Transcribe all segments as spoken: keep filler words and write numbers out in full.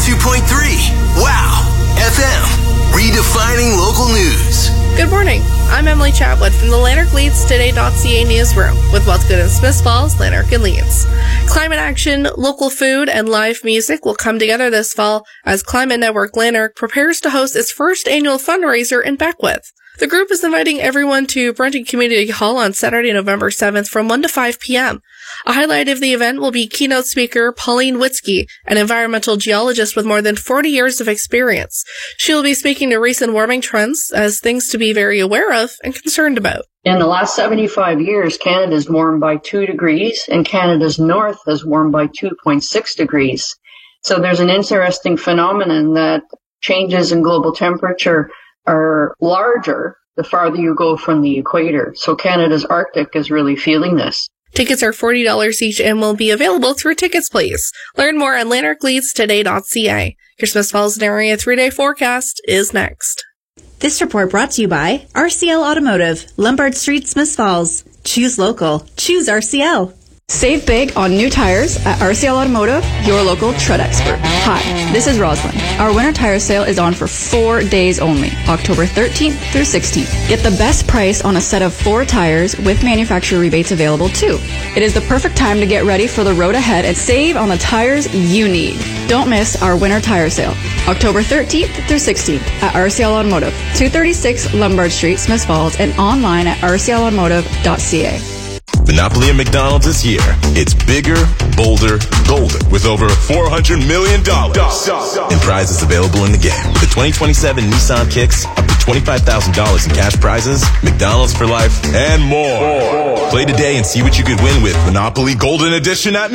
ninety-two point three. Wow. F M. Redefining local news. Good morning. I'm Emily Chatwood from the Lanark Leeds Today dot C A newsroom with what's good in Smiths Falls, Lanark, and Leeds. Climate action, local food, and live music will come together this fall as Climate Network Lanark prepares to host its first annual fundraiser in Beckwith. The group is inviting everyone to Brenton Community Hall on Saturday, November seventh from one to five p.m. A highlight of the event will be keynote speaker Pauline Witzke, an environmental geologist with more than forty years of experience. She will be speaking to recent warming trends as things to be very aware of and concerned about. In the last seventy-five years, Canada's warmed by two degrees and Canada's north has warmed by two point six degrees. So there's an interesting phenomenon that changes in global temperature are larger the farther you go from the equator. So Canada's Arctic is really feeling this. Tickets are forty dollars each and will be available through Tickets Please. Learn more on Lanark Leeds Today dot C A. Your Smiths Falls and area three-day forecast is next. This report brought to you by R C L Automotive, Lombard Street, Smiths Falls. Choose local. Choose R C L. Save big on new tires at R C L Automotive, your local tread expert. Hi, this is Rosalind. Our winter tire sale is on for four days only, October thirteenth through sixteenth. Get the best price on a set of four tires with manufacturer rebates available too. It is the perfect time to get ready for the road ahead and save on the tires you need. Don't miss our winter tire sale, October thirteenth through sixteenth at R C L Automotive, two thirty-six Lombard Street, Smiths Falls, and online at R C L automotive dot C A. Monopoly at McDonald's is here. It's bigger, bolder, golden with over four hundred million dollars in prizes available in the game. With the twenty twenty-seven Nissan Kicks, up to twenty-five thousand dollars in cash prizes, McDonald's for life, and more. Play today and see what you could win with Monopoly Golden Edition at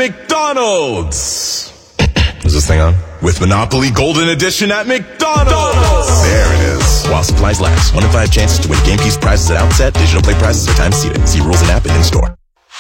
McDonald's. Is this thing on? With Monopoly Golden Edition at McDonald's. There it is. While supplies last. One in five chances to win game piece prizes at outset. Digital play prizes are time seated. See rules and app and in store.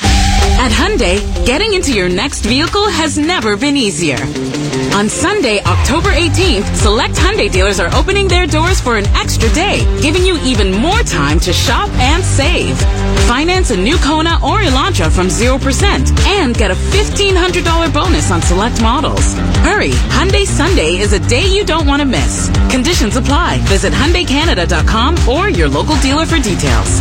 At Hyundai, getting into your next vehicle has never been easier. On Sunday, October eighteenth, select Hyundai dealers are opening their doors for an extra day, giving you even more time to shop and save. Finance a new Kona or Elantra from zero percent and get a fifteen hundred dollars bonus on select models. Hurry, Hyundai Sunday is a day you don't want to miss. Conditions apply. Visit Hyundai Canada dot com or your local dealer for details.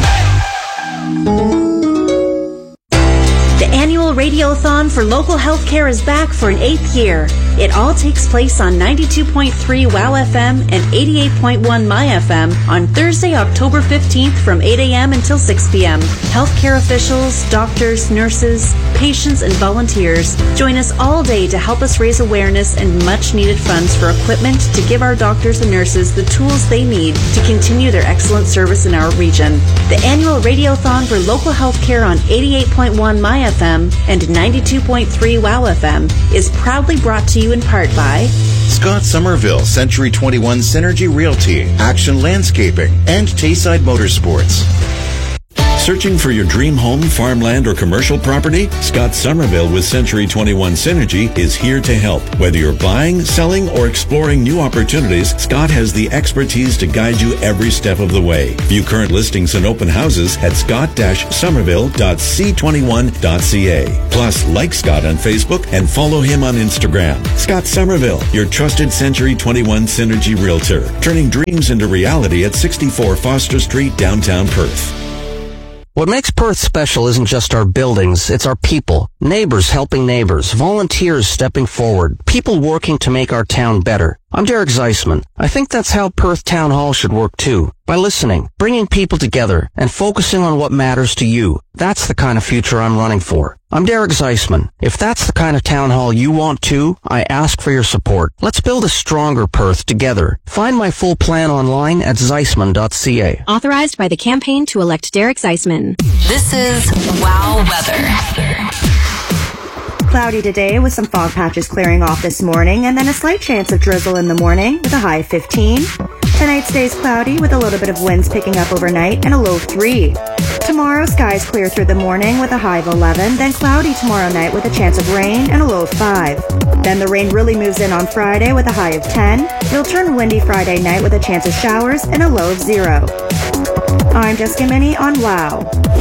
The annual Radiothon for local healthcare is back for an eighth year. It all takes place on ninety-two point three WOW F M and eighty-eight point one My F M on Thursday, October fifteenth from eight a.m. until six p.m. Healthcare officials, doctors, nurses, patients, and volunteers join us all day to help us raise awareness and much-needed funds for equipment to give our doctors and nurses the tools they need to continue their excellent service in our region. The annual Radiothon for local healthcare on eighty-eight point one My F M and ninety-two point three WOW F M is proudly brought to you in part by Scott Somerville, Century twenty-one Synergy Realty, Action Landscaping, and Tayside Motorsports. Searching for your dream home, farmland, or commercial property? Scott Somerville with Century twenty-one Synergy is here to help. Whether you're buying, selling, or exploring new opportunities, Scott has the expertise to guide you every step of the way. View current listings and open houses at scott somerville dot c twenty-one dot c a. Plus, like Scott on Facebook and follow him on Instagram. Scott Somerville, your trusted Century twenty-one Synergy Realtor, turning dreams into reality at sixty-four Foster Street, downtown Perth. What makes Perth special isn't just our buildings, it's our people. Neighbors helping neighbors, volunteers stepping forward, people working to make our town better. I'm Derek Zeisman. I think that's how Perth Town Hall should work too. By listening, bringing people together, and focusing on what matters to you. That's the kind of future I'm running for. I'm Derek Zeisman. If that's the kind of town hall you want too, I ask for your support. Let's build a stronger Perth together. Find my full plan online at zeisman dot c a. Authorized by the campaign to elect Derek Zeisman. This is WOW Weather. Cloudy today with some fog patches clearing off this morning and then a slight chance of drizzle in the morning with a high of fifteen. Tonight stays cloudy with a little bit of winds picking up overnight and a low of three. Tomorrow, skies clear through the morning with a high of eleven, then cloudy tomorrow night with a chance of rain and a low of five. Then the rain really moves in on Friday with a high of ten. It'll turn windy Friday night with a chance of showers and a low of zero. I'm Jessica Minnie on WOW.